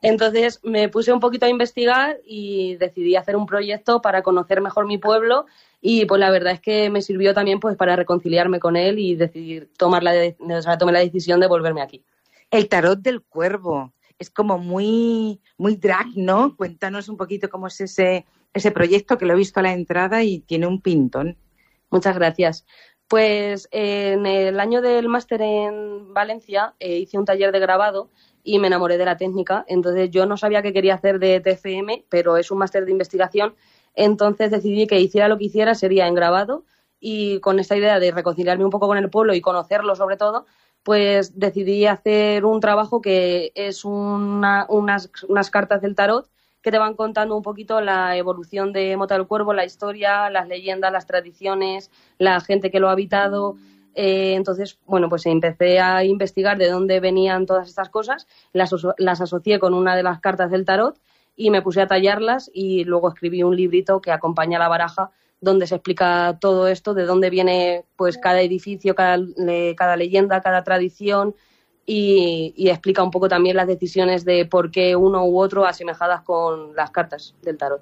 Entonces me puse un poquito a investigar y decidí hacer un proyecto para conocer mejor mi pueblo y pues la verdad es que me sirvió también pues para reconciliarme con él y decidir tomé la decisión de volverme aquí. El tarot del cuervo es como muy, muy drag, ¿no? Cuéntanos un poquito cómo es ese proyecto, que lo he visto a la entrada y tiene un pintón. Muchas gracias. Pues en el año del máster en Valencia hice un taller de grabado y me enamoré de la técnica. Entonces yo no sabía qué quería hacer de TFM, pero es un máster de investigación. Entonces decidí que hiciera lo que hiciera sería en grabado y con esta idea de reconciliarme un poco con el pueblo y conocerlo sobre todo, pues decidí hacer un trabajo que es unas cartas del tarot que te van contando un poquito la evolución de Mota del Cuervo, la historia, las leyendas, las tradiciones, la gente que lo ha habitado. Entonces, bueno, pues empecé a investigar de dónde venían todas estas cosas, las asocié con una de las cartas del tarot y me puse a tallarlas y luego escribí un librito que acompaña la baraja donde se explica todo esto, de dónde viene pues cada edificio, cada leyenda, cada tradición y explica un poco también las decisiones de por qué uno u otro asemejadas con las cartas del tarot.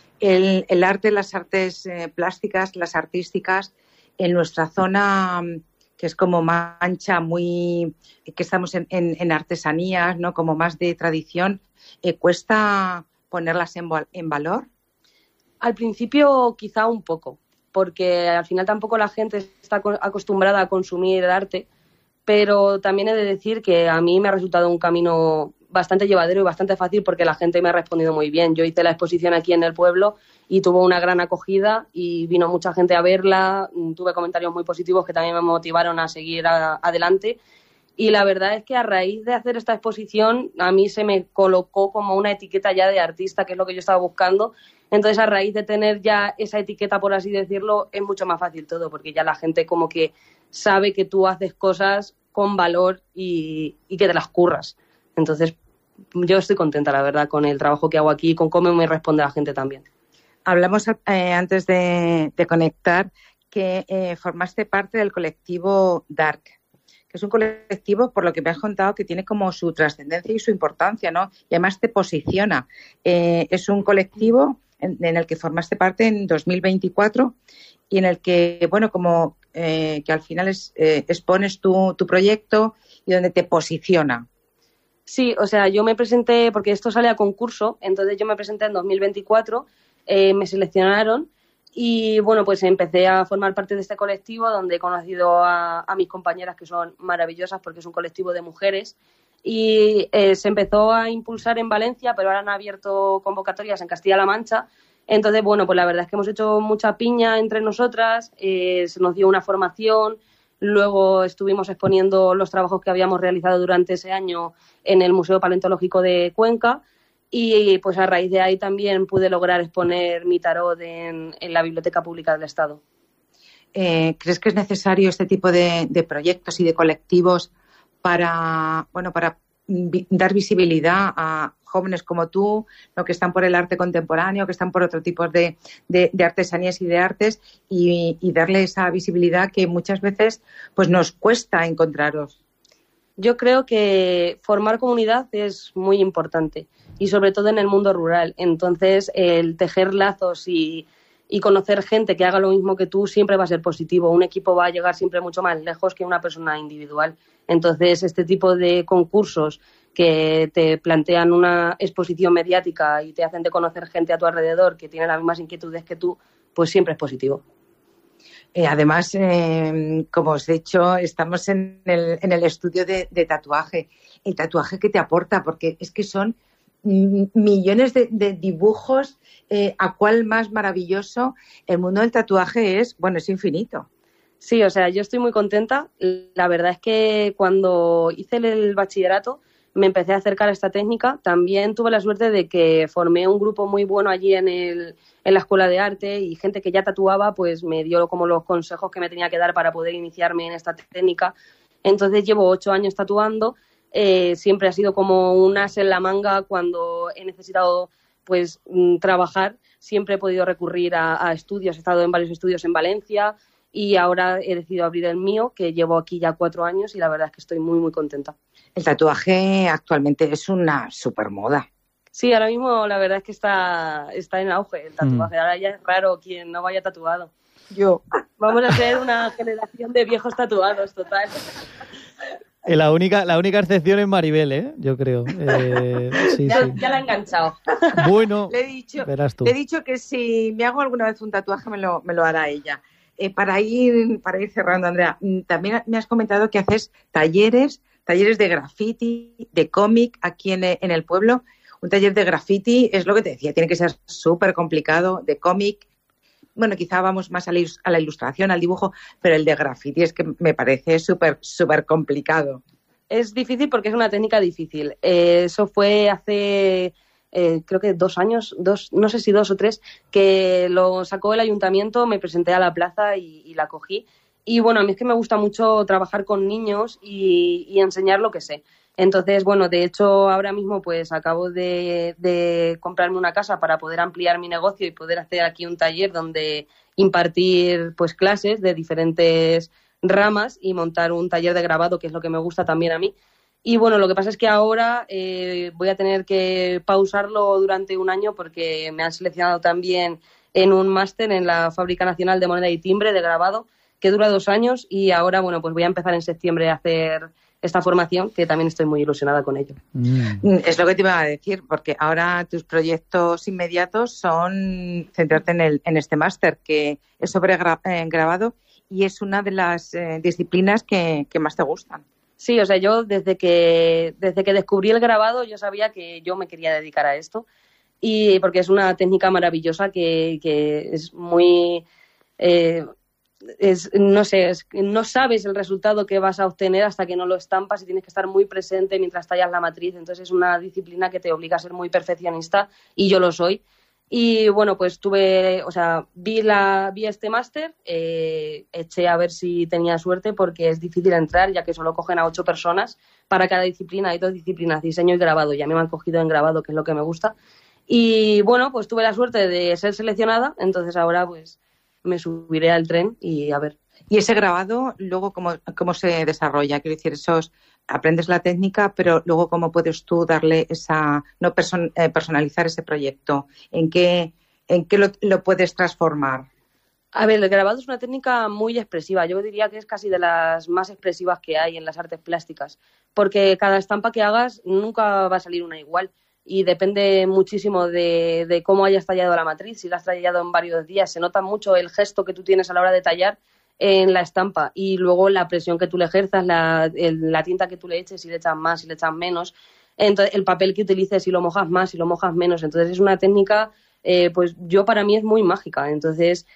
El arte, las artes plásticas, las artísticas, en nuestra zona, que es como mancha, que estamos en artesanías, ¿no? Como más de tradición, ¿cuesta ponerlas en valor? Al principio quizá un poco, porque al final tampoco la gente está acostumbrada a consumir el arte, pero también he de decir que a mí me ha resultado un camino bastante llevadero y bastante fácil porque la gente me ha respondido muy bien. Yo hice la exposición aquí en el pueblo y tuvo una gran acogida y vino mucha gente a verla, tuve comentarios muy positivos que también me motivaron a seguir adelante y la verdad es que a raíz de hacer esta exposición a mí se me colocó como una etiqueta ya de artista, que es lo que yo estaba buscando. Entonces, a raíz de tener ya esa etiqueta, por así decirlo, es mucho más fácil todo, porque ya la gente como que sabe que tú haces cosas con valor y que te las curras. Entonces, yo estoy contenta, la verdad, con el trabajo que hago aquí y con cómo me responde la gente también. Hablamos antes de conectar que formaste parte del colectivo Dark, que es un colectivo, por lo que me has contado, que tiene como su trascendencia y su importancia, ¿no? Y además te posiciona. Es un colectivo en el que formaste parte en 2024 y en el que, bueno, como que al final expones tu proyecto y donde te posiciona. Sí, o sea, yo me presenté, porque esto sale a concurso, entonces yo me presenté en 2024, me seleccionaron y, bueno, pues empecé a formar parte de este colectivo donde he conocido a mis compañeras que son maravillosas porque es un colectivo de mujeres y se empezó a impulsar en Valencia, pero ahora han abierto convocatorias en Castilla-La Mancha. Entonces, bueno, pues la verdad es que hemos hecho mucha piña entre nosotras, se nos dio una formación, luego estuvimos exponiendo los trabajos que habíamos realizado durante ese año en el Museo Paleontológico de Cuenca y pues a raíz de ahí también pude lograr exponer mi tarot en la Biblioteca Pública del Estado. ¿Crees que es necesario este tipo de proyectos y de colectivos para dar visibilidad a jóvenes como tú, ¿no? Que están por el arte contemporáneo, que están por otro tipo de artesanías y de artes y darle esa visibilidad que muchas veces pues nos cuesta encontraros? Yo creo que formar comunidad es muy importante y sobre todo en el mundo rural. Entonces, el tejer lazos y conocer gente que haga lo mismo que tú siempre va a ser positivo. Un equipo va a llegar siempre mucho más lejos que una persona individual. Entonces, este tipo de concursos que te plantean una exposición mediática y te hacen de conocer gente a tu alrededor que tiene las mismas inquietudes que tú, pues siempre es positivo. Además, como os he dicho, estamos en el estudio de tatuaje. El tatuaje que te aporta, porque es que son millones de dibujos, a cuál más maravilloso. El mundo del tatuaje es infinito. Sí, o sea, yo estoy muy contenta. La verdad es que cuando hice el bachillerato me empecé a acercar a esta técnica. También tuve la suerte de que formé un grupo muy bueno allí en la Escuela de Arte y gente que ya tatuaba pues me dio como los consejos que me tenía que dar para poder iniciarme en esta técnica. Entonces llevo 8 años tatuando. Siempre ha sido como un as en la manga cuando he necesitado pues trabajar. Siempre he podido recurrir a estudios. He estado en varios estudios en Valencia y ahora he decidido abrir el mío, que llevo aquí ya 4 años y la verdad es que estoy muy, muy contenta. El tatuaje actualmente es una super moda. Sí, ahora mismo la verdad es que está en auge el tatuaje. Ahora ya es raro quien no vaya tatuado. Yo. Vamos a ser una generación de viejos tatuados, total. La única excepción es Maribel, yo creo. Sí, ya la he enganchado. Bueno, verás tú. Le he dicho que si me hago alguna vez un tatuaje me lo hará ella. Para ir cerrando, Andrea, también me has comentado que haces talleres de graffiti, de cómic aquí en el pueblo. Un taller de graffiti es lo que te decía, tiene que ser súper complicado, de cómic. Bueno, quizá vamos más a la ilustración, al dibujo, pero el de graffiti es que me parece súper, súper complicado. Es difícil porque es una técnica difícil. Eso fue hace, creo que 2 años, no sé si 2 o 3, que lo sacó el ayuntamiento, me presenté a la plaza y la cogí. Y bueno, a mí es que me gusta mucho trabajar con niños y enseñar lo que sé. Entonces, bueno, de hecho, ahora mismo pues acabo de comprarme una casa para poder ampliar mi negocio y poder hacer aquí un taller donde impartir pues clases de diferentes ramas y montar un taller de grabado, que es lo que me gusta también a mí. Y bueno, lo que pasa es que ahora voy a tener que pausarlo durante 1 año porque me han seleccionado también en un máster en la Fábrica Nacional de Moneda y Timbre de grabado, que dura 2 años, y ahora, bueno, pues voy a empezar en septiembre a hacer esta formación, que también estoy muy ilusionada con ello. Es lo que te iba a decir, porque ahora tus proyectos inmediatos son centrarte en este máster, que es sobre grabado y es una de las disciplinas que más te gustan. Sí, o sea, yo desde que descubrí el grabado yo sabía que yo me quería dedicar a esto, y porque es una técnica maravillosa que es muy... no sabes el resultado que vas a obtener hasta que no lo estampas, y tienes que estar muy presente mientras tallas la matriz. Entonces es una disciplina que te obliga a ser muy perfeccionista, y yo lo soy. Y bueno, pues vi este máster, eché a ver si tenía suerte, porque es difícil entrar, ya que solo cogen a 8 personas para cada disciplina. Hay 2 disciplinas, diseño y grabado, y a mí me han cogido en grabado, que es lo que me gusta. Y bueno, pues tuve la suerte de ser seleccionada, entonces ahora pues me subiré al tren y a ver. ¿Y ese grabado luego cómo se desarrolla? Quiero decir, aprendes la técnica, pero luego ¿cómo puedes tú darle personalizar ese proyecto? ¿En qué lo puedes transformar? A ver, el grabado es una técnica muy expresiva. Yo diría que es casi de las más expresivas que hay en las artes plásticas, porque cada estampa que hagas nunca va a salir una igual. Y depende muchísimo de cómo hayas tallado la matriz. Si la has tallado en varios días, se nota mucho el gesto que tú tienes a la hora de tallar en la estampa, y luego la presión que tú le ejerzas, la tinta que tú le eches, si le echas más, si le echas menos, entonces el papel que utilices, si lo mojas más, si lo mojas menos. Entonces es una técnica, pues para mí es muy mágica. Entonces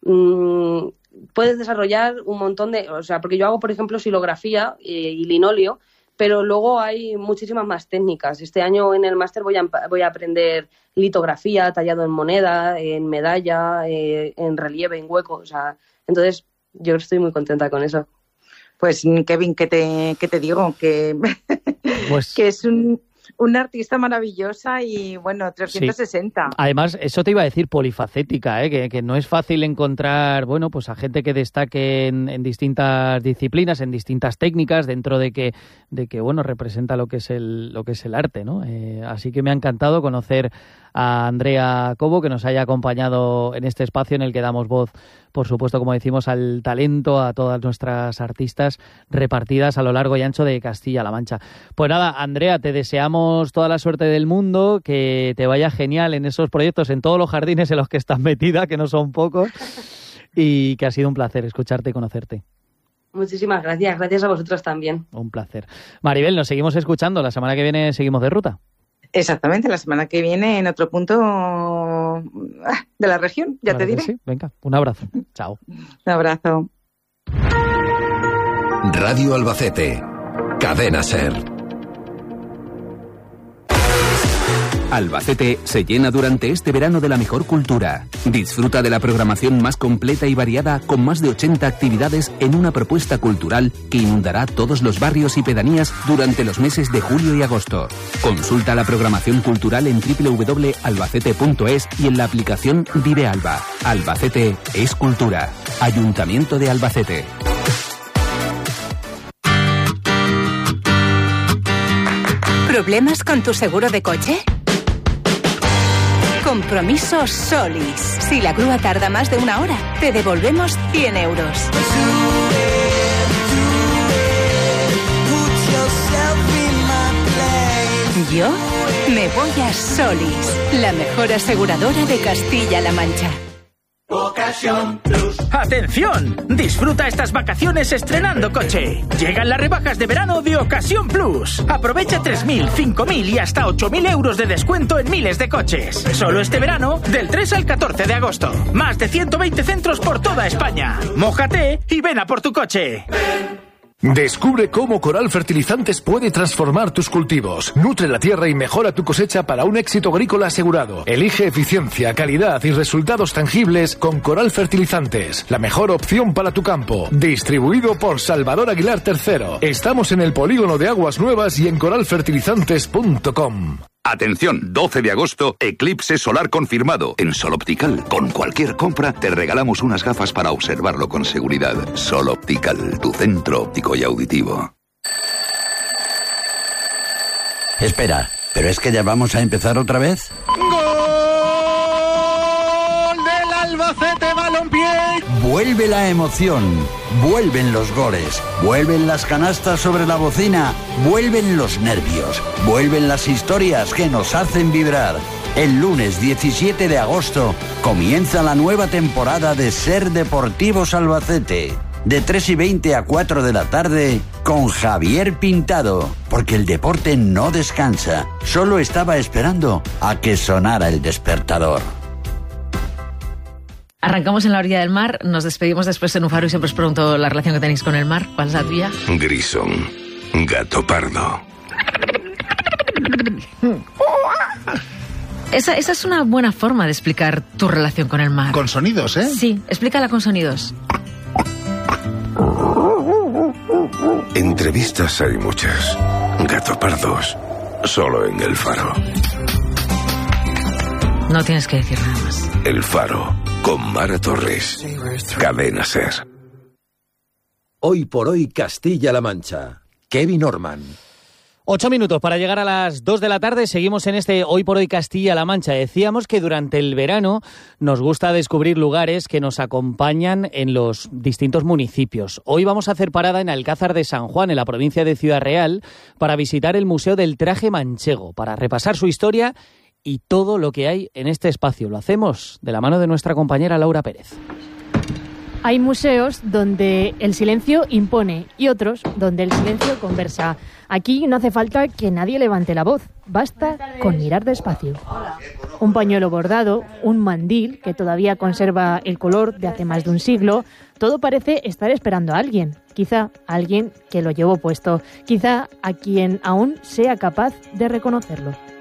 puedes desarrollar un montón porque yo hago, por ejemplo, silografía y linóleo, pero luego hay muchísimas más técnicas. Este año en el máster voy a aprender litografía, tallado en moneda, en medalla, en relieve, en hueco. O sea, entonces yo estoy muy contenta con eso. Pues Kevin, ¿qué te digo? Que es una artista maravillosa y, bueno, 360. Sí. Además, eso te iba a decir, polifacética, que no es fácil encontrar, bueno, pues a gente que destaque en distintas disciplinas, en distintas técnicas, dentro de que bueno, representa lo que es el arte, ¿no? Así que me ha encantado conocer a Andrea Cobo, que nos haya acompañado en este espacio en el que damos voz, por supuesto, como decimos, al talento, a todas nuestras artistas repartidas a lo largo y ancho de Castilla-La Mancha. Pues nada, Andrea, te deseamos toda la suerte del mundo, que te vaya genial en esos proyectos, en todos los jardines en los que estás metida, que no son pocos, y que ha sido un placer escucharte y conocerte. Muchísimas gracias. Gracias a vosotros también. Un placer. Maribel, nos seguimos escuchando. La semana que viene seguimos de ruta. Exactamente, la semana que viene en otro punto de la región, ya te diré. Sí, venga, un abrazo. Chao. Un abrazo. Radio Albacete, Cadena SER. Albacete se llena durante este verano de la mejor cultura. Disfruta de la programación más completa y variada con más de 80 actividades en una propuesta cultural que inundará todos los barrios y pedanías durante los meses de julio y agosto. Consulta la programación cultural en www.albacete.es y en la aplicación Vive Alba. Albacete es cultura. Ayuntamiento de Albacete. ¿Problemas con tu seguro de coche? Compromiso Solis. Si la grúa tarda más de 1 hora, te devolvemos 100 euros. Yo me voy a Solis, la mejor aseguradora de Castilla-La Mancha. Ocasión Plus. ¡Atención! Disfruta estas vacaciones estrenando coche. Llegan las rebajas de verano de Ocasión Plus. Aprovecha 3.000, 5.000 y hasta 8.000 euros de descuento en miles de coches. Solo este verano, del 3 al 14 de agosto. Más de 120 centros por toda España. Mójate y ven a por tu coche. Descubre cómo Coral Fertilizantes puede transformar tus cultivos. Nutre la tierra y mejora tu cosecha para un éxito agrícola asegurado. Elige eficiencia, calidad y resultados tangibles con Coral Fertilizantes. La mejor opción para tu campo. Distribuido por Salvador Aguilar III. Estamos en el Polígono de Aguas Nuevas y en coralfertilizantes.com. Atención, 12 de agosto, eclipse solar confirmado. En Sol Optical, con cualquier compra, te regalamos unas gafas para observarlo con seguridad. Sol Optical, tu centro óptico y auditivo. Espera, ¿pero es que ya vamos a empezar otra vez? ¡Gol del Albacete Balompié! Vuelve la emoción, vuelven los goles, vuelven las canastas sobre la bocina, vuelven los nervios, vuelven las historias que nos hacen vibrar. El lunes 17 de agosto comienza la nueva temporada de Ser Deportivos Albacete. De 3:20 a 4 de la tarde con Javier Pintado, porque el deporte no descansa, solo estaba esperando a que sonara el despertador. Arrancamos en la orilla del mar, nos despedimos después en un faro y siempre os pregunto la relación que tenéis con el mar. ¿Cuál es la tuya? Grisón, gato pardo. Esa es una buena forma de explicar tu relación con el mar. Con sonidos, ¿eh? Sí, explícala con sonidos. Entrevistas hay muchas. Gato pardos, solo en El Faro. No tienes que decir nada más. El Faro, con Mara Torres. Cadena Ser. Hoy por hoy Castilla-La Mancha. Kevin Orman. 8 minutos para llegar a las 2 de la tarde. Seguimos en este Hoy por Hoy Castilla-La Mancha. Decíamos que durante el verano nos gusta descubrir lugares que nos acompañan en los distintos municipios. Hoy vamos a hacer parada en Alcázar de San Juan, en la provincia de Ciudad Real, para visitar el Museo del Traje Manchego, para repasar su historia y todo lo que hay en este espacio. Lo hacemos de la mano de nuestra compañera Laura Pérez. Hay museos donde el silencio impone y otros donde el silencio conversa. Aquí no hace falta que nadie levante la voz, basta con mirar despacio. Un pañuelo bordado, un mandil que todavía conserva el color de hace más de un siglo, todo parece estar esperando a alguien. Quizá a alguien que lo llevó puesto, quizá a quien aún sea capaz de reconocerlo.